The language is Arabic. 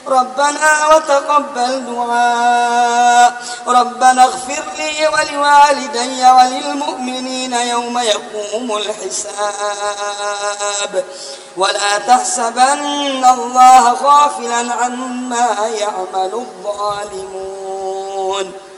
ربنا وتقبل دعاء ربنا اغفر لي ولوالدي وللمؤمنين يوم يقوم الحساب ولا تحسبن الله غافلا عما يعمل الظالمون